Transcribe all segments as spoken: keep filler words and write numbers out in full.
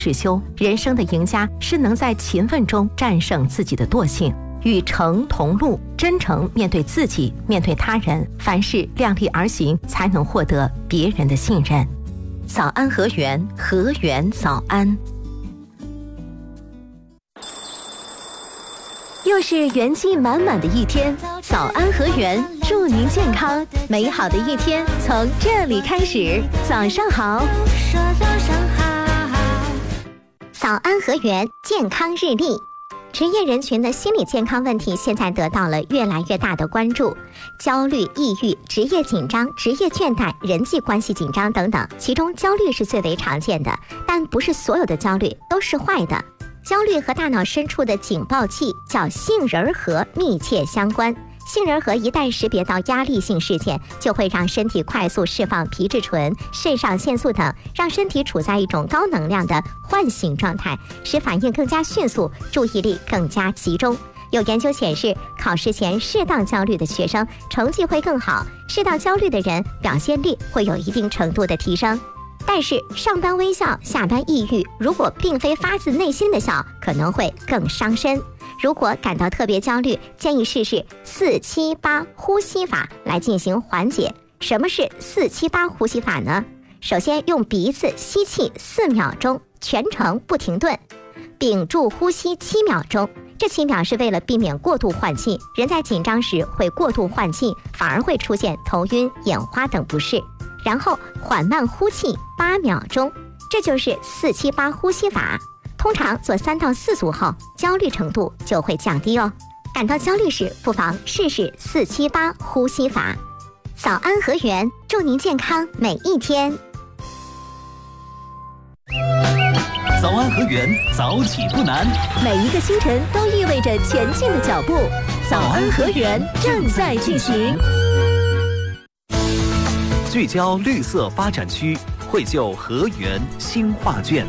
是修，人生的赢家是能在勤奋中战胜自己的惰性，与诚同路，真诚面对自己，面对他人，凡事量力而行，才能获得别人的信任。早安河源，河源早安。又是元气满满的一天，早安河源，祝您健康，美好的一天从这里开始。早上好，说早上好。早安河源健康日历，职业人群的心理健康问题现在得到了越来越大的关注，焦虑、抑郁、职业紧张、职业倦怠、人际关系紧张等等，其中焦虑是最为常见的，但不是所有的焦虑都是坏的。焦虑和大脑深处的警报器叫杏仁核密切相关，杏仁核一旦识别到压力性事件，就会让身体快速释放皮质醇、肾上腺素等，让身体处在一种高能量的唤醒状态，使反应更加迅速，注意力更加集中。有研究显示，考试前适当焦虑的学生成绩会更好，适当焦虑的人表现力会有一定程度的提升。但是上班微笑，下班抑郁，如果并非发自内心的笑，可能会更伤身。如果感到特别焦虑，建议试试四七八呼吸法来进行缓解。什么是四七八呼吸法呢？首先用鼻子吸气四秒钟，全程不停顿，屏住呼吸七秒钟。这七秒是为了避免过度换气，人在紧张时会过度换气，反而会出现头晕、眼花等不适。然后缓慢呼气八秒钟，这就是四七八呼吸法。通常做三到四组后，焦虑程度就会降低哦。感到焦虑时，不妨试试四七八呼吸法。早安河源，祝您健康每一天。 早安河源，早起不难， 每一个清晨都意味着前进的脚步。早安河源正在进行。 聚焦绿色发展区，绘就河源新画卷。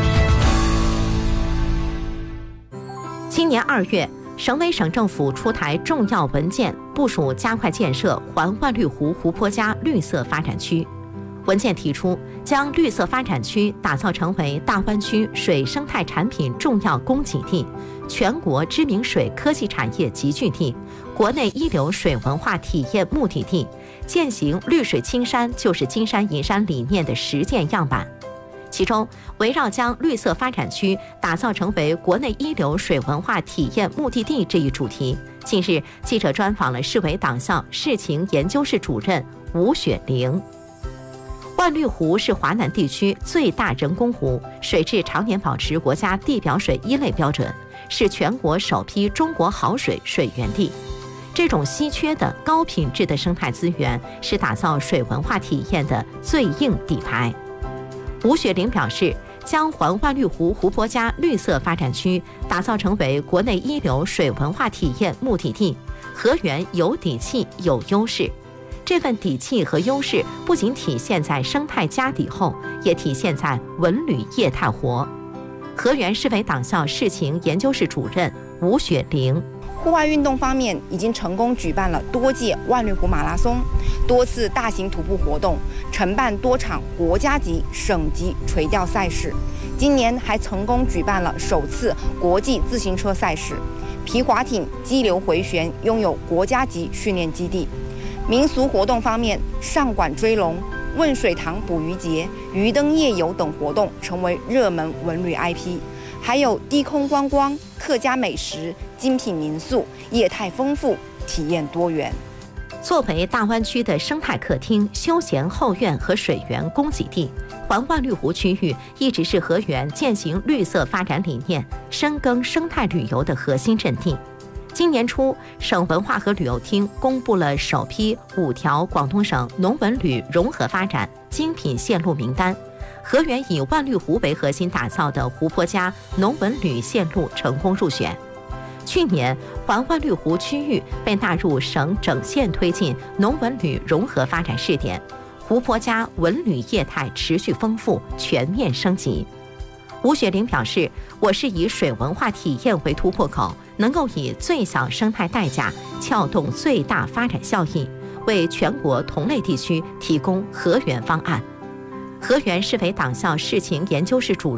今年二月，省委省政府出台重要文件，部署加快建设环万绿湖湖泊加绿色发展区。文件提出，将绿色发展区打造成为大湾区水生态产品重要供给地、全国知名水科技产业集聚地、国内一流水文化体验目的地，践行绿水青山就是金山银山理念的实践样板。其中，围绕将绿色发展区打造成为国内一流水文化体验目的地这一主题，近日记者专访了市委党校事情研究室主任吴雪玲。万绿湖是华南地区最大人工湖，水质常年保持国家地表水一类标准，是全国首批中国好水水源地。这种稀缺的高品质的生态资源，是打造水文化体验的最硬底牌。吴雪玲表示，将环万绿湖湖泊加绿色发展区打造成为国内一流水文化体验目的地，河源有底气、有优势。这份底气和优势不仅体现在生态家底后，也体现在文旅业态活。河源市委党校事情研究室主任吴雪玲。 户外运动方面，已经成功举办了多届万绿湖马拉松，多次大型徒步活动，承办多场国家级、省级垂钓赛事。今年还成功举办了首次国际自行车赛事。皮划艇、激流回旋拥有国家级训练基地。民俗活动方面，上管追龙、汶水塘捕鱼节、鱼灯夜游等活动成为热门文旅 I P， 还有低空观光、客家美食、精品民宿，业态丰富，体验多元。 作为大湾区的生态客厅、休闲后院和水源供给地，环万绿湖区域一直是河源践行绿色发展理念、深耕生态旅游的核心阵地。今年初，省文化和旅游厅公布了首批五条广东省农文旅融合发展精品线路名单，河源以万绿湖为核心打造的湖泊加农文旅线路成功入选。去年，环万绿湖区域被纳入省整线推进农文旅融合发展试点，湖泊加文旅业态持续丰富、全面升级。吴雪玲表示，我是以水文化体验为突破口，能够以最小生态代价撬动最大发展效益，为全国同类地区提供河源方案。河源市委党校事情研究室主任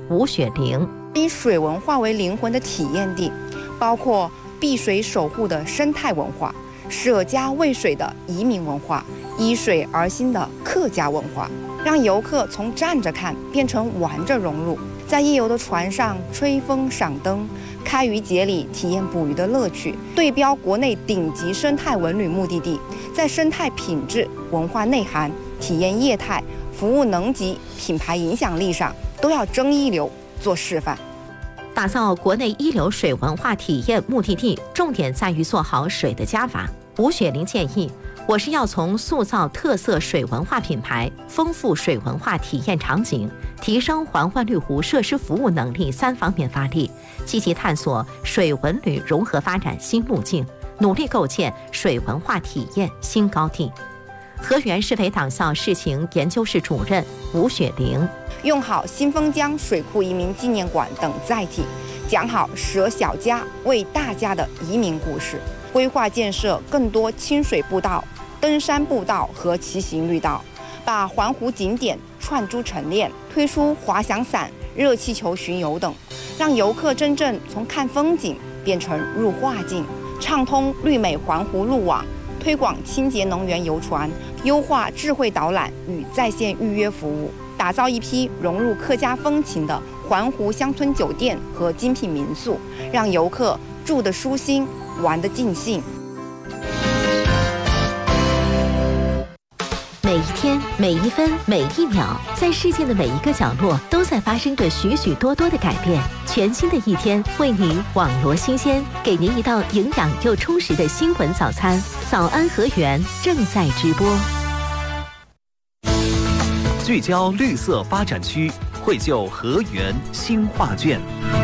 吴雪玲。 以水文化为灵魂的体验地，包括避水守护的生态文化、舍家为水的移民文化、依水而兴的客家文化，让游客从站着看变成玩着融入。在夜游的船上吹风赏灯，开渔节里体验捕鱼的乐趣，对标国内顶级生态文旅目的地，在生态品质、文化内涵、体验业态、服务能级、品牌影响力上都要争一流，做示范。 打造国内一流水文化体验目的地，重点在于做好水的加法。吴雪玲建议，我是要从塑造特色水文化品牌、丰富水文化体验场景、提升环万绿湖设施服务能力三方面发力，积极探索水文旅融合发展新路径，努力构建水文化体验新高地。河源市委党校事情研究室主任吴雪玲， 用好新丰江水库移民纪念馆等载体，讲好舍小家为大家的移民故事，规划建设更多清水步道、登山步道和骑行绿道，把环湖景点串珠成链，推出滑翔伞、热气球巡游等，让游客真正从看风景变成入画境，畅通绿美环湖路网，推广清洁能源游船，优化智慧导览与在线预约服务，打造一批融入客家风情的环湖乡村酒店和精品民宿，让游客住得舒心，玩得尽兴。 每一天，每一分，每一秒，在世界的每一个角落，都在发生着许许多多的改变。全新的一天，为你网罗新鲜，给您一道营养又充实的新闻早餐。早安河源正在直播。 聚焦绿色发展区，绘就河源新画卷。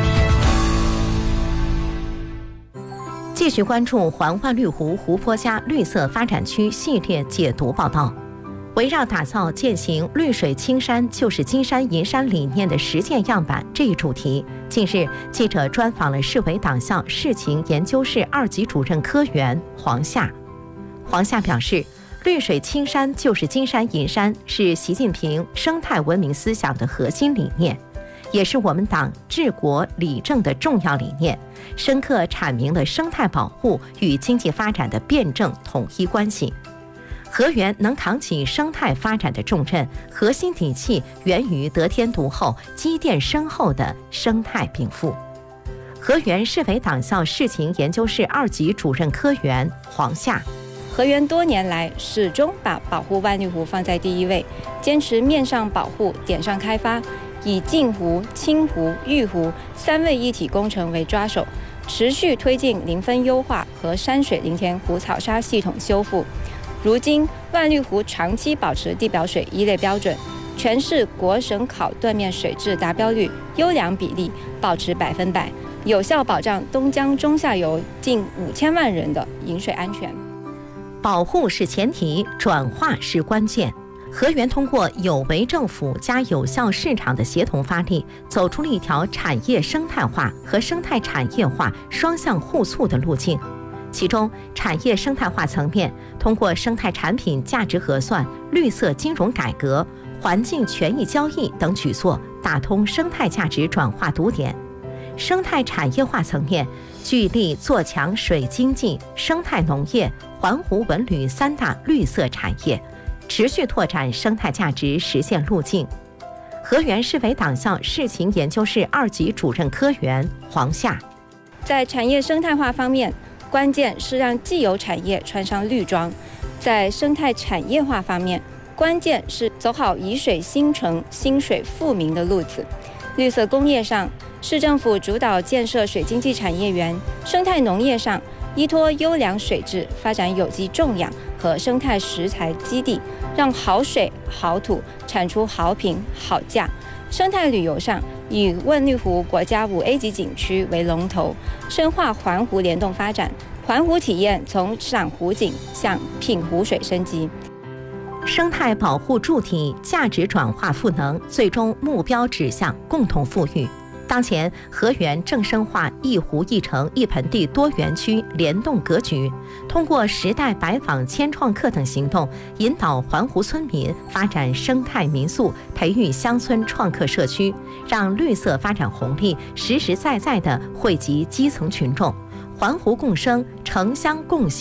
继续关注环万绿湖湖泊加绿色发展区系列解读报道。围绕打造践行绿水青山就是金山银山理念的实践样板这一主题，近日记者专访了市委党校事情研究室二级主任科员黄夏。黄夏表示，绿水青山就是金山银山是习近平生态文明思想的核心理念，也是我们党治国理政的重要理念，深刻阐明了生态保护与经济发展的辩证统一关系。河源能扛起生态发展的重任，核心底气源于得天独厚、积淀深厚的生态禀赋。河源市委党校事情研究室二级主任科员黄夏。 河源多年来始终把保护万绿湖放在第一位，坚持面上保护、点上开发，以镜湖、清湖、玉湖三位一体工程为抓手，持续推进林分优化和山水林田湖草沙系统修复。如今，万绿湖长期保持地表水一类标准，全市国省考断面水质达标率优良比例保持百分百，有效保障东江中下游近五千万人的饮水安全。 保护是前提，转化是关键。河源通过有为政府加有效市场的协同发力，走出了一条产业生态化和生态产业化双向互促的路径。其中，产业生态化层面，通过生态产品价值核算、绿色金融改革、环境权益交易等举措，打通生态价值转化堵点；生态产业化层面，聚力做强水经济、生态农业、环湖文旅三大绿色产业，持续拓展生态价值实现路径。河源市委党校事情研究室二级主任科员黄夏。 在产业生态化方面，关键是让既有产业穿上绿装；在生态产业化方面，关键是走好以水兴城、兴水富民的路子。绿色工业上，市政府主导建设水经济产业园；生态农业上，依托优良水质，发展有机种养和生态食材基地，让好水好土产出好品好价。生态旅游上，以万绿湖国家五 A 级景区为龙头，深化环湖联动发展，环湖体验从赏湖景向品湖水升级。 生态保护主体价值转化赋能，最终目标指向共同富裕。 当前，河源正深化一湖一城一盆地多园区联动格局，通过时代百访、千创客等行动，引导环湖村民发展生态民宿，培育乡村创客社区，让绿色发展红利实实在在地惠及基层群众。环湖共生，城乡共享。